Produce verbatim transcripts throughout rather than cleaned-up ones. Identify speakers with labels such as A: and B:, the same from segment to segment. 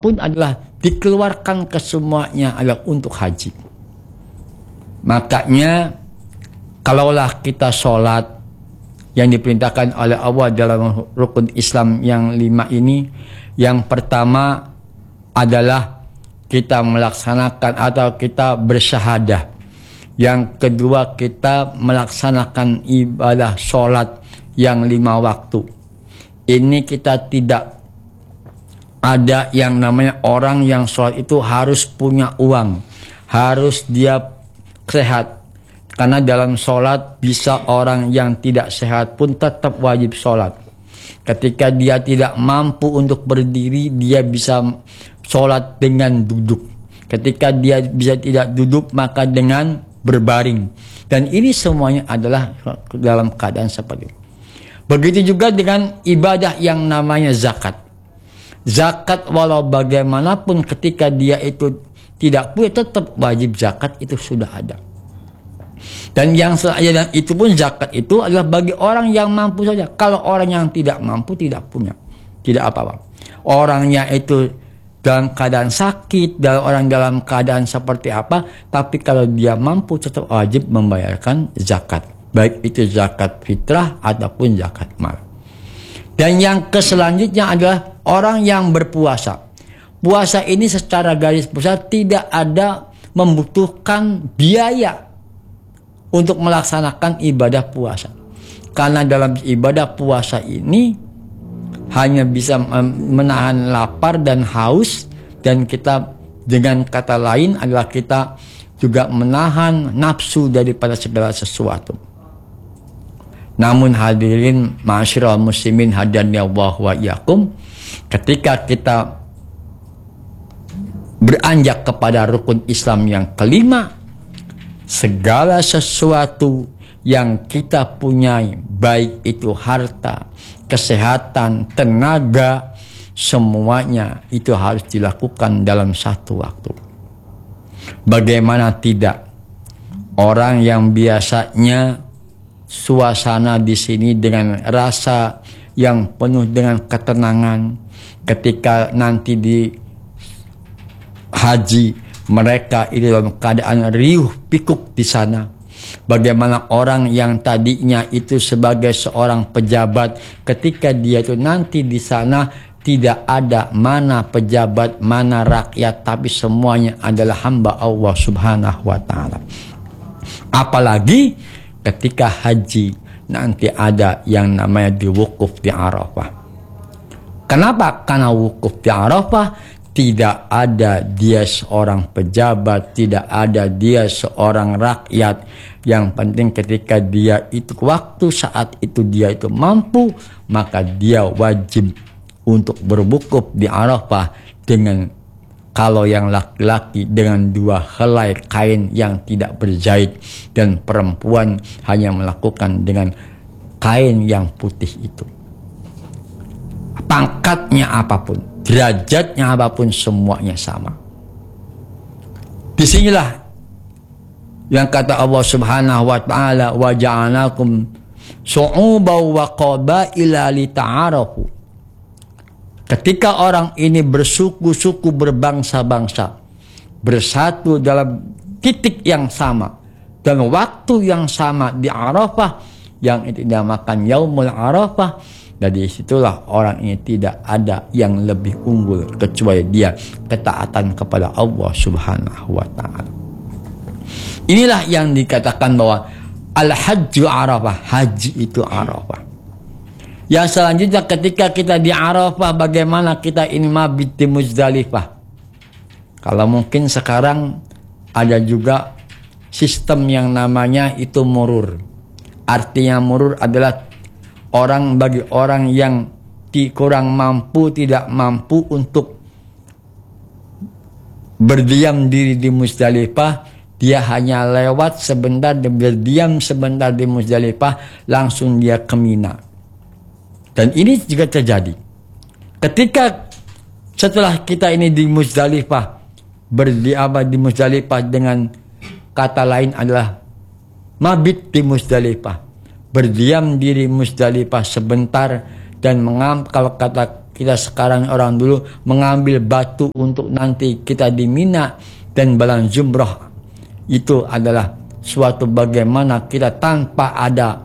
A: pun adalah dikeluarkan kesemuanya adalah untuk haji. Makanya kalaulah kita sholat yang diperintahkan oleh Allah dalam rukun Islam yang lima ini, yang pertama adalah kita melaksanakan atau kita bersyahadah. Yang kedua kita melaksanakan ibadah sholat yang lima waktu. Ini kita tidak ada yang namanya orang yang sholat itu harus punya uang, harus dia sehat. Karena dalam sholat bisa orang yang tidak sehat pun tetap wajib sholat. Ketika dia tidak mampu untuk berdiri, dia bisa sholat dengan duduk. Ketika dia bisa tidak duduk, maka dengan berbaring. Dan ini semuanya adalah dalam keadaan seperti itu. Begitu juga dengan ibadah yang namanya zakat. Zakat walau bagaimanapun ketika dia itu tidak punya, tetap wajib zakat itu sudah ada. Dan yang dan itu pun zakat itu adalah bagi orang yang mampu saja. Kalau orang yang tidak mampu tidak punya, tidak apa-apa. Orangnya itu dalam keadaan sakit, dalam orang dalam keadaan seperti apa, tapi kalau dia mampu tetap wajib membayarkan zakat. Baik itu zakat fitrah ataupun zakat mal. Dan yang keselanjutnya adalah orang yang berpuasa. Puasa ini secara garis besar tidak ada membutuhkan biaya untuk melaksanakan ibadah puasa. Karena dalam ibadah puasa ini hanya bisa menahan lapar dan haus, dan kita dengan kata lain adalah kita juga menahan nafsu daripada segala sesuatu. Namun hadirin ma'asyiral muslimin hadani Allah wa iyyakum, ketika kita beranjak kepada rukun Islam yang kelima, segala sesuatu yang kita punyai, baik itu harta, kesehatan, tenaga, semuanya itu harus dilakukan dalam satu waktu. Bagaimana tidak? Orang yang biasanya suasana di sini dengan rasa yang penuh dengan ketenangan, ketika nanti di haji mereka itu dalam keadaan riuh pikuk di sana. Bagaimana orang yang tadinya itu sebagai seorang pejabat, ketika dia itu nanti di sana tidak ada mana pejabat, mana rakyat, tapi semuanya adalah hamba Allah Subhanahu wa taala. Apalagi ketika haji nanti ada yang namanya di wukuf di Arafah. Kenapa? Karena wukuf di Arafah tidak ada dia seorang pejabat, tidak ada dia seorang rakyat. Yang penting ketika dia itu waktu saat itu dia itu mampu, maka dia wajib untuk berwukuf di Arafah dengan, kalau yang laki-laki dengan dua helai kain yang tidak berjahit, dan perempuan hanya melakukan dengan kain yang putih itu. Pangkatnya apapun, derajatnya apapun, semuanya sama. Disinilah yang kata Allah Subhanahu wa taala, wa ja'alnakum syu'uban wa qabaila lita'arafu. Ketika orang ini bersuku-suku, berbangsa-bangsa, bersatu dalam titik yang sama dan waktu yang sama di Arafah, yang itu dinamakan Yaumul Arafah. Dari situlah orang ini tidak ada yang lebih unggul kecuali dia ketaatan kepada Allah Subhanahu wa taala. Inilah yang dikatakan bahwa al-hajju Arafah, haji itu Arafah. Yang selanjutnya ketika kita di Arafah, bagaimana kita ini mabit di Muzdalifah. Kalau mungkin sekarang ada juga sistem yang namanya itu murur. Artinya murur adalah orang bagi orang yang kurang mampu, tidak mampu untuk berdiam diri di Muzdalifah, dia hanya lewat sebentar, berdiam sebentar di Muzdalifah, langsung dia ke Mina. Dan ini juga terjadi. Ketika setelah kita ini di Muzdalifah, berdiam di Muzdalifah dengan kata lain adalah mabit di Muzdalifah, berdiam diri Muzdalifah sebentar, dan mengam, kalau kata kita sekarang orang dulu mengambil batu untuk nanti kita di Mina dan Balang Jumrah. Itu adalah suatu bagaimana kita tanpa ada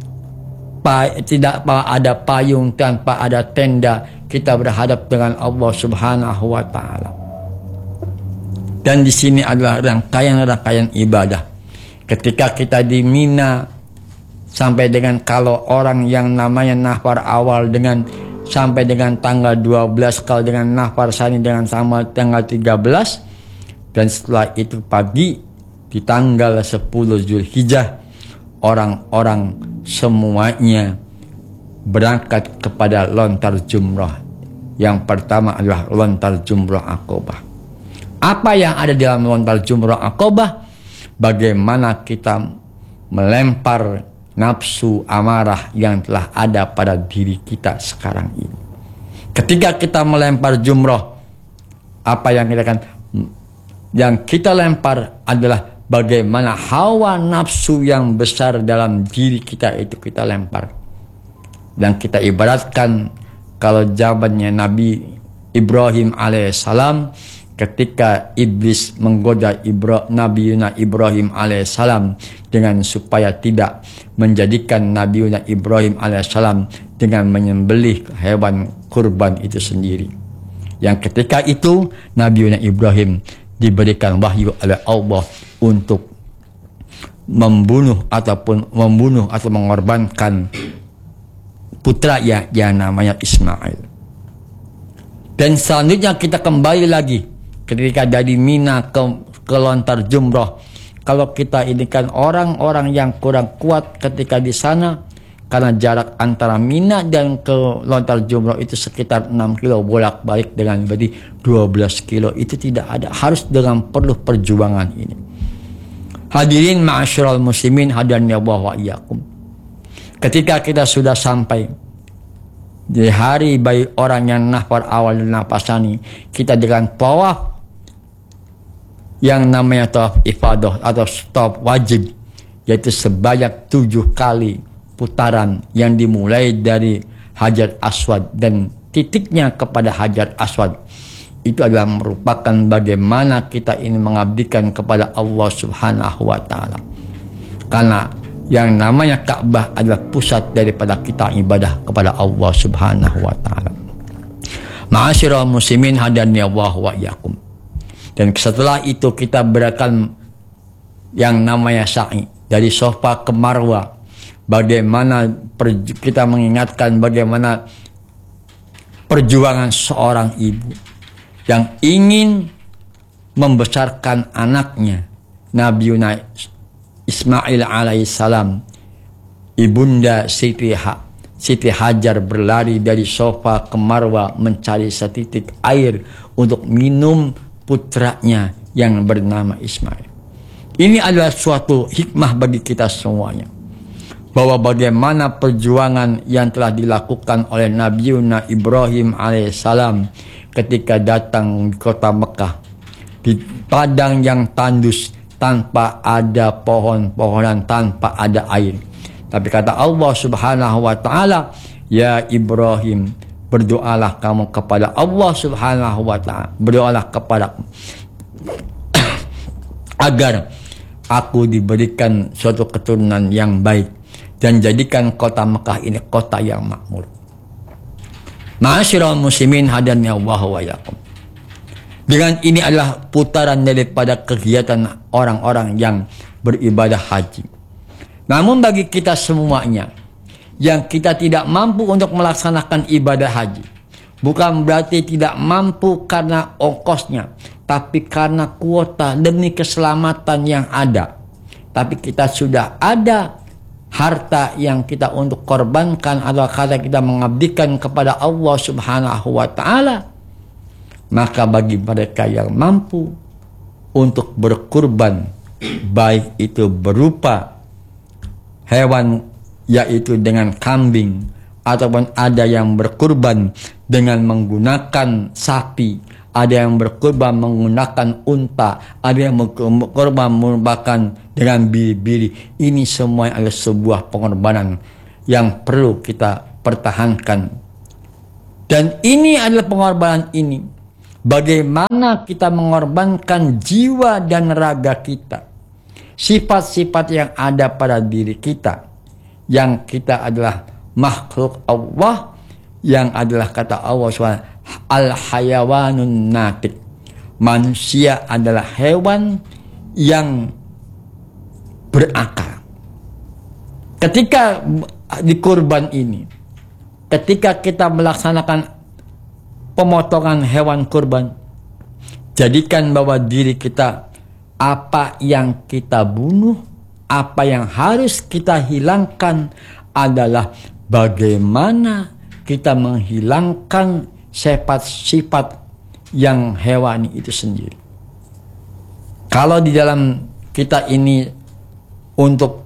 A: pa, tidak ada payung, tanpa ada tenda, kita berhadap dengan Allah Subhanahu wa taala. Dan di sini adalah rangkaian-rangkaian ibadah. Ketika kita di Mina sampai dengan kalau orang yang namanya nafar awal dengan sampai dengan tanggal dua belas, kalau dengan nafar sani dengan sama tanggal tiga belas, dan setelah itu pagi di tanggal sepuluh Zulhijjah orang-orang semuanya berangkat kepada lontar jumrah. Yang pertama adalah lontar jumrah Aqobah. Apa yang ada di dalam lontar jumrah Aqobah? Bagaimana kita melempar nafsu amarah yang telah ada pada diri kita sekarang ini. Ketika kita melempar jumrah, apa yang kita akan yang kita lempar adalah bagaimana hawa nafsu yang besar dalam diri kita itu kita lempar. Dan kita ibaratkan kalau zamannya Nabi Ibrahim alaihissalam, ketika iblis menggoda Ibra, Nabi Yuna Ibrahim alaihissalam dengan supaya tidak menjadikan Nabi Yuna Ibrahim alaihissalam dengan menyembelih hewan kurban itu sendiri. Yang ketika itu Nabi Yuna Ibrahim diberikan wahyu oleh Allah untuk membunuh ataupun membunuh atau mengorbankan putra ya, yang namanya Ismail. Dan selanjutnya kita kembali lagi ketika dari Mina ke, ke lontar jumrah. Kalau kita ini kan orang-orang yang kurang kuat ketika di sana, karena jarak antara Mina dan ke lontar jumrah itu sekitar enam kilo bolak-balik dengan berarti dua belas kilo, itu tidak ada, harus dengan perlu perjuangan ini. Hadirin ma'asyiral muslimin hadanillah wa iyyakum. Ketika kita sudah sampai di hari baik orang yang nafar awal dan nafar sani, kita dengan tawaf yang namanya tawaf ifadah atau tawaf wajib, yaitu sebanyak tujuh kali putaran yang dimulai dari Hajar Aswad dan titiknya kepada Hajar Aswad. Itu adalah merupakan bagaimana kita ini mengabdikan kepada Allah Subhanahu wa taala. Karena yang namanya Ka'bah adalah pusat daripada kita ibadah kepada Allah Subhanahu wa taala. Ma'asyiral muslimin hadanillah wa iyyakum. Dan setelah itu kita berakan yang namanya sa'i dari Safa ke Marwah. Bagaimana kita mengingatkan bagaimana perjuangan seorang ibu yang ingin membesarkan anaknya Nabi Ismail alaihissalam. Ibunda Siti, ha, Siti Hajar berlari dari Safa ke Marwah mencari setitik air untuk minum putranya yang bernama Ismail. Ini adalah suatu hikmah bagi kita semuanya, bahwa bagaimana perjuangan yang telah dilakukan oleh Nabi Ibrahim alaihissalam ketika datang di kota Mekah, di padang yang tandus tanpa ada pohon-pohonan, tanpa ada air. Tapi kata Allah Subhanahu wa taala, ya Ibrahim, berdoalah kamu kepada Allah Subhanahu wa taala, berdoalah kepada agar aku diberikan suatu keturunan yang baik dan jadikan kota Mekah ini kota yang makmur. Ma'asyiral muslimin hadanillah wa iyyakum. Dengan ini adalah putaran daripada kegiatan orang-orang yang beribadah haji. Namun bagi kita semuanya yang kita tidak mampu untuk melaksanakan ibadah haji, bukan berarti tidak mampu karena ongkosnya, tapi karena kuota demi keselamatan yang ada. Tapi kita sudah ada harta yang kita untuk korbankan atau kata kita mengabdikan kepada Allah Subhanahu wa taala, maka bagi mereka yang mampu untuk berkurban, baik itu berupa hewan yaitu dengan kambing, ataupun ada yang berkurban dengan menggunakan sapi, ada yang berkurban menggunakan unta, ada yang berkurban menggunakan dengan biri-biri. Ini semua adalah sebuah pengorbanan yang perlu kita pertahankan Dan ini adalah pengorbanan ini. Bagaimana kita mengorbankan jiwa dan raga kita. Sifat-sifat yang ada pada diri kita. Yang kita adalah makhluk Allah. Yang adalah kata Allah subhanahu wa taala, al-hayawanun natik. Manusia adalah hewan yang berakal. Ketika di kurban ini, ketika kita melaksanakan pemotongan hewan kurban, jadikan bahwa diri kita, apa yang kita bunuh, apa yang harus kita hilangkan adalah bagaimana kita menghilangkan sifat-sifat yang hewani itu sendiri. Kalau di dalam kita ini untuk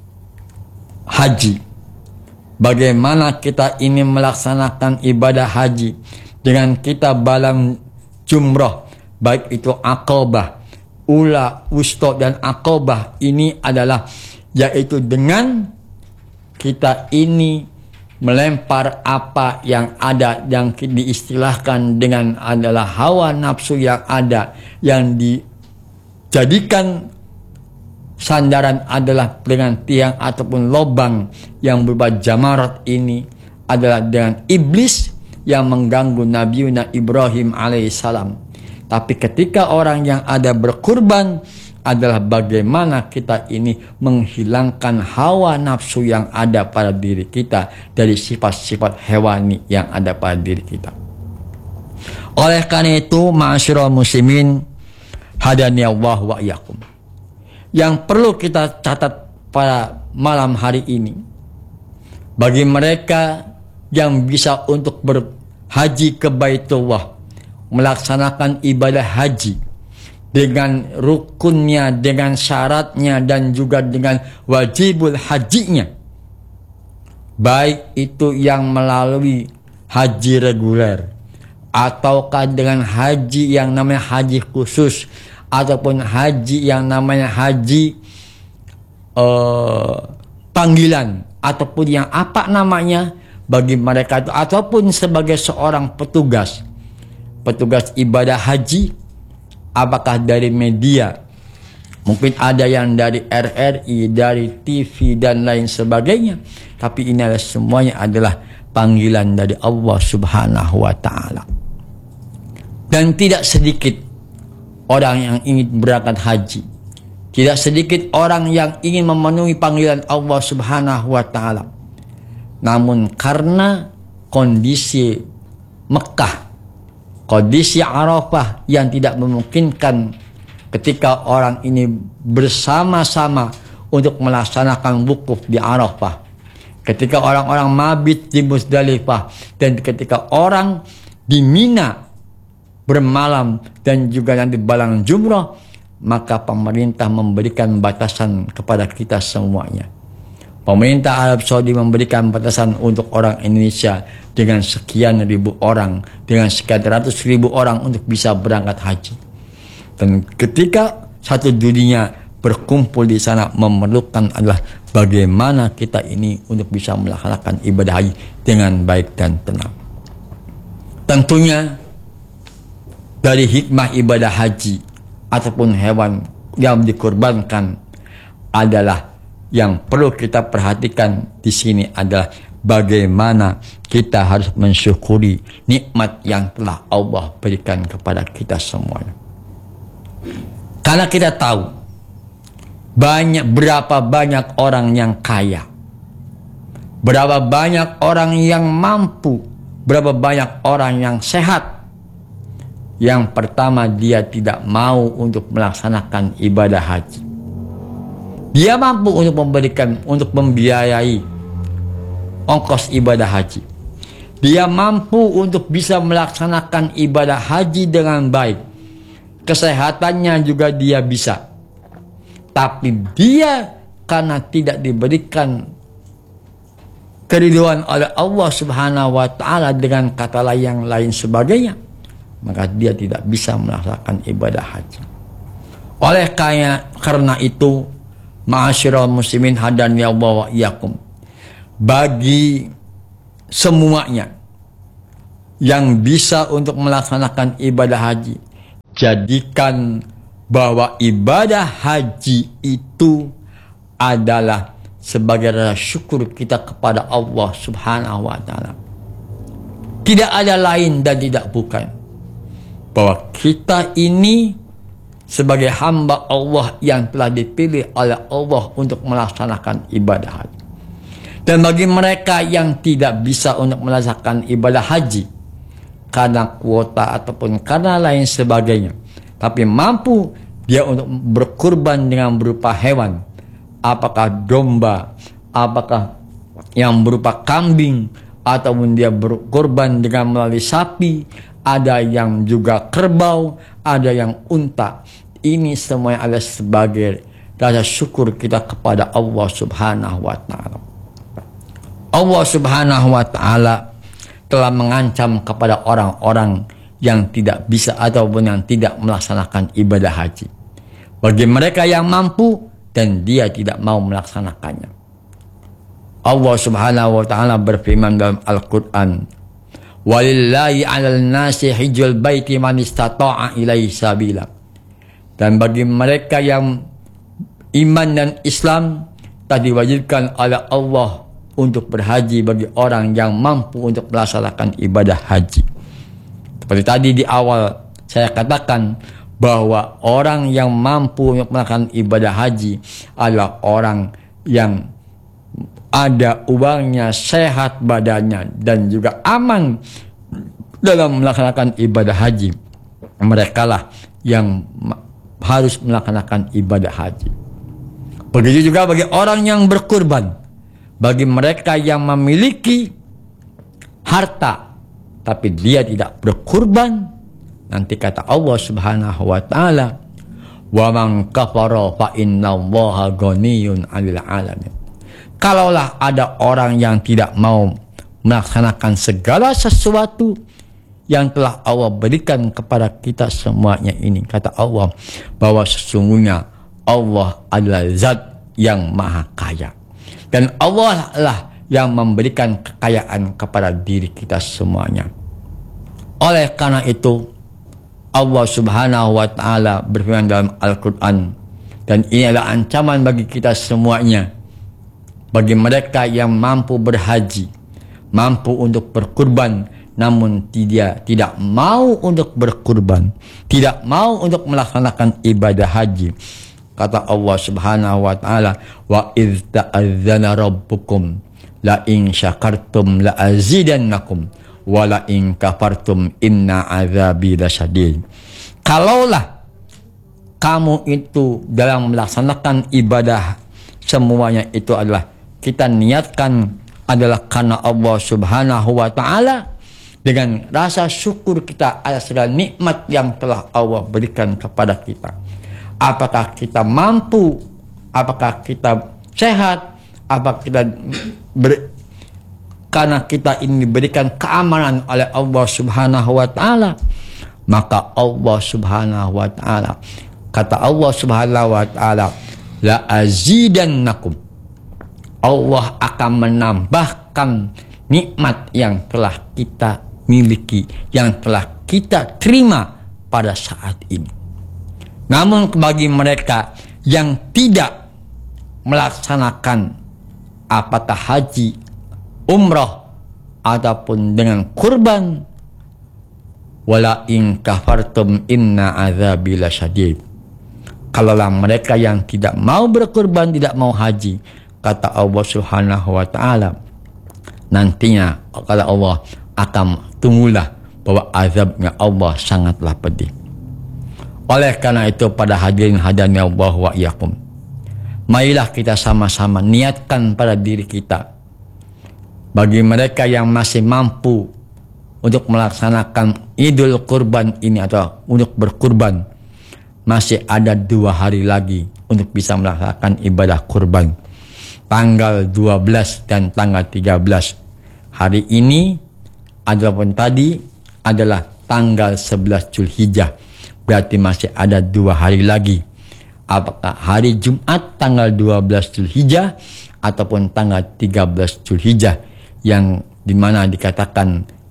A: haji, bagaimana kita ini melaksanakan ibadah haji dengan kita balang jumrah, baik itu Aqabah, Ula, Wusta dan Aqabah, ini adalah yaitu dengan kita ini melempar apa yang ada, yang diistilahkan dengan adalah hawa nafsu yang ada, yang dijadikan sandaran adalah dengan tiang ataupun lobang yang berupa jamarat. Ini adalah dengan iblis yang mengganggu Nabi Ibrahim alaihissalam. Tapi ketika orang yang ada berkurban adalah bagaimana kita ini menghilangkan hawa nafsu yang ada pada diri kita dari sifat-sifat hewani yang ada pada diri kita. Oleh karena itu, ma'asyiral muslimin hadaniyallahu wa iyyakum, yang perlu kita catat pada malam hari ini, bagi mereka yang bisa untuk berhaji ke Baitullah, melaksanakan ibadah haji dengan rukunnya, dengan syaratnya, dan juga dengan wajibul hajinya, baik itu yang melalui haji reguler ataukah dengan haji yang namanya haji khusus, ataupun haji yang namanya haji uh, panggilan, ataupun yang apa namanya bagi mereka itu, ataupun sebagai seorang petugas petugas ibadah haji, apakah dari media, mungkin ada yang dari R R I, dari T V dan lain sebagainya, tapi ini adalah semuanya adalah panggilan dari Allah subhanahu wa ta'ala. Dan tidak sedikit orang yang ingin berangkat haji, tidak sedikit orang yang ingin memenuhi panggilan Allah subhanahu wa ta'ala, namun karena kondisi Mekah, kondisi Arafah yang tidak memungkinkan ketika orang ini bersama-sama untuk melaksanakan wukuf di Arafah, ketika orang-orang mabit di Muzdalifah, dan ketika orang di Mina bermalam dan juga nanti balang jumrah, maka pemerintah memberikan batasan kepada kita semuanya. Pemerintah Arab Saudi memberikan batasan untuk orang Indonesia dengan sekian ribu orang, dengan sekian ratus ribu orang untuk bisa berangkat haji. Dan ketika satu dunia berkumpul di sana, memerlukan adalah bagaimana kita ini untuk bisa melaksanakan ibadah haji dengan baik dan tenang. Tentunya dari hikmah ibadah haji ataupun hewan yang dikorbankan adalah yang perlu kita perhatikan di sini adalah bagaimana kita harus mensyukuri nikmat yang telah Allah berikan kepada kita semuanya. Karena kita tahu banyak berapa banyak orang yang kaya, berapa banyak orang yang mampu, berapa banyak orang yang sehat. Yang pertama, dia tidak mau untuk melaksanakan ibadah haji. Dia mampu untuk memberikan, untuk membiayai ongkos ibadah haji. Dia mampu untuk bisa melaksanakan ibadah haji dengan baik. Kesehatannya juga dia bisa. Tapi dia karena tidak diberikan keridhaan oleh Allah subhanahu wa ta'ala dengan kata lain yang lain sebagainya, maka dia tidak bisa melaksanakan ibadah haji. Oleh karena, karena itu, ma'asyiral muslimin hadani Allah wa iyyakum, bagi semuanya yang bisa untuk melaksanakan ibadah haji. Jadikan bahwa ibadah haji itu adalah sebagai rasa syukur kita kepada Allah Subhanahu wa Ta'ala. Tidak ada lain dan tidak bukan. Bahwa kita ini sebagai hamba Allah yang telah dipilih oleh Allah untuk melaksanakan ibadah haji. Dan bagi mereka yang tidak bisa untuk melaksanakan ibadah haji karena kuota ataupun karena lain sebagainya, tapi mampu dia untuk berkurban dengan berupa hewan, apakah domba, apakah yang berupa kambing, ataupun dia berkorban dengan melalui sapi, ada yang juga kerbau, ada yang unta. Ini semuanya adalah sebagai rasa syukur kita kepada Allah Subhanahu wa Ta'ala. Allah Subhanahu wa Ta'ala telah mengancam kepada orang-orang yang tidak bisa ataupun yang tidak melaksanakan ibadah haji. Bagi mereka yang mampu dan dia tidak mau melaksanakannya. Allah Subhanahu wa Ta'ala berfirman dalam Al-Quran, "Walillahi 'alal nasi hijjul baiti man istata'a ilaihi sabila." Dan bagi mereka yang iman dan Islam telah diwajibkan oleh Allah untuk berhaji bagi orang yang mampu untuk melaksanakan ibadah haji. Seperti tadi di awal saya katakan bahwa orang yang mampu untuk melaksanakan ibadah haji adalah orang yang ada uangnya, sehat badannya, dan juga aman dalam melaksanakan ibadah haji. Mereka lah yang harus melaksanakan ibadah haji. Begitu juga bagi orang yang berkurban. Bagi mereka yang memiliki harta tapi dia tidak berkurban, nanti kata Allah Subhanahu wa Ta'ala, "Wa man kafara fa innallaha ghaniyun 'anil 'alamin." Kalaulah ada orang yang tidak mau melaksanakan segala sesuatu yang telah Allah berikan kepada kita semuanya ini, kata Allah bahwa sesungguhnya Allah adalah zat yang maha kaya. Dan Allah lah yang memberikan kekayaan kepada diri kita semuanya. Oleh karena itu, Allah Subhanahu wa Ta'ala berfirman dalam Al-Quran, dan ini adalah ancaman bagi kita semuanya, bagi mereka yang mampu berhaji, mampu untuk berkurban, namun tidak tidak mau untuk berkurban, tidak mau untuk melaksanakan ibadah haji. Kata Allah Subhanahu wa Ta'ala, "Wa idz ta'adzana rabbukum la in syakartum la azidannakum wa la in kafartum inna azabi lasyadid." Kalaulah kamu itu dalam melaksanakan ibadah semuanya itu adalah kita niatkan adalah karena Allah Subhanahu wa Ta'ala, dengan rasa syukur kita atas segala nikmat yang telah Allah berikan kepada kita. Apakah kita mampu, apakah kita sehat, apakah kita ber, karena kita ini diberikan keamanan oleh Allah Subhanahu wa Ta'ala, maka Allah Subhanahu wa Ta'ala, kata Allah Subhanahu wa Ta'ala, la azidannakum, Allah akan menambahkan nikmat yang telah kita miliki, yang telah kita terima pada saat ini. Namun bagi mereka yang tidak melaksanakan apakah haji, umrah, ataupun dengan kurban, wala in kafartum inna azabi lasyadid. Kalaulah mereka yang tidak mau berkurban, tidak mau haji, kata Allah Subhanahu wa Ta'ala, nantinya kata Allah akan tunggulah bahwa azabnya Allah sangatlah pedih. Oleh karena itu, pada hadirin hadani Allah wa iyyakum, marilah kita sama-sama niatkan pada diri kita, bagi mereka yang masih mampu untuk melaksanakan Idul Kurban ini atau untuk berkurban, masih ada dua hari lagi untuk bisa melaksanakan ibadah kurban, tanggal dua belas dan tanggal tiga belas. Hari ini ataupun tadi adalah tanggal sebelas Zulhijjah. Berarti masih ada dua hari lagi. Apakah hari Jumat tanggal dua belas Zulhijjah ataupun tanggal tiga belas Zulhijjah, yang dimana dikatakan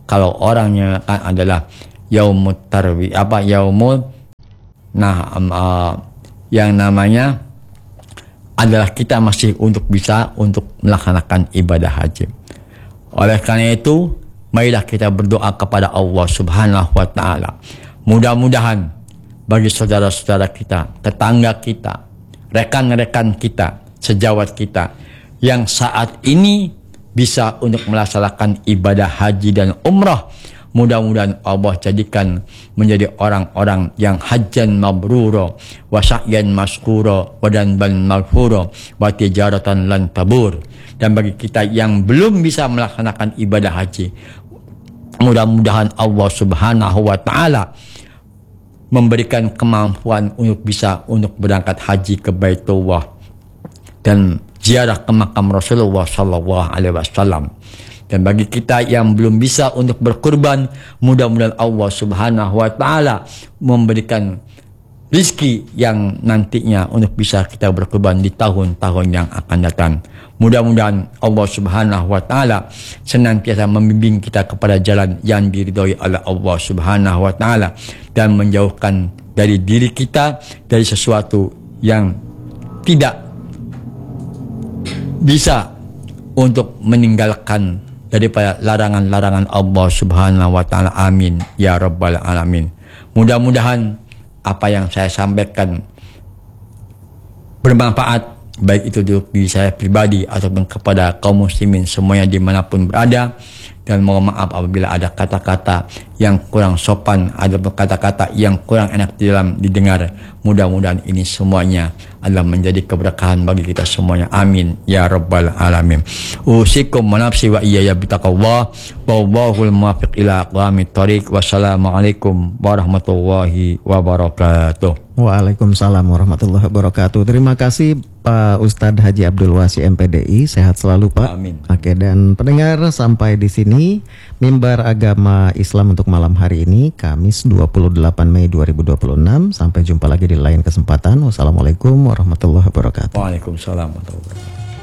A: kalau orangnya kan adalah yaumut tarwi apa yaumul nah um, uh, yang namanya adalah kita masih untuk bisa untuk melaksanakan ibadah haji. Oleh karena itu, marilah kita berdoa kepada Allah Subhanahu wa taala. Mudah-mudahan bagi saudara-saudara kita, tetangga kita, rekan-rekan kita, sejawat kita yang saat ini bisa untuk melaksanakan ibadah haji dan umrah, mudah-mudahan Allah jadikan menjadi orang-orang yang hajjan mabrura wa sa'yan maskura wa danban maghfura wa tijaratan lan tabur. Dan bagi kita yang belum bisa melaksanakan ibadah haji, mudah-mudahan Allah Subhanahu wa taala memberikan kemampuan untuk bisa untuk berangkat haji ke Baitullah dan ziarah ke makam Rasulullah sallallahu alaihi wasallam. Dan bagi kita yang belum bisa untuk berkurban, mudah-mudahan Allah Subhanahu wa taala memberikan rizki yang nantinya untuk bisa kita berkurban di tahun-tahun yang akan datang. Mudah-mudahan Allah Subhanahu wa taala senantiasa membimbing kita kepada jalan yang diridhoi oleh Allah Subhanahu wa taala dan menjauhkan dari diri kita dari sesuatu yang tidak bisa untuk meninggalkan daripada larangan-larangan Allah Subhanahu wa taala. Amin ya rabbal alamin. Mudah-mudahan apa yang saya sampaikan bermanfaat, baik itu untuk diri saya pribadi ataupun kepada kaum muslimin semuanya dimanapun berada. Dan mohon maaf apabila ada kata-kata yang kurang sopan, ada kata-kata yang kurang enak di dalam didengar. Mudah-mudahan ini semuanya adalah menjadi keberkahan bagi kita semuanya. Amin ya rabbal alamin. Usikum wa nafsi wa iyaya bitaqwallah. Wallahul muwaffiq ila aqwamit thoriq. Wassalamualaikum warahmatullahi wabarakatuh.
B: Waalaikumsalam warahmatullahi wabarakatuh. Terima kasih Pak Ustadz Haji Abdul Wasi M P D I. Sehat selalu Pak.
A: Amin.
B: Oke, dan pendengar, sampai di sini Mimbar Agama Islam untuk malam hari ini, Kamis dua puluh delapan Mei dua ribu dua puluh enam. Sampai jumpa lagi di lain kesempatan. Wassalamualaikum warahmatullahi wabarakatuh.
A: Waalaikumsalam warahmatullahi wabarakatuh.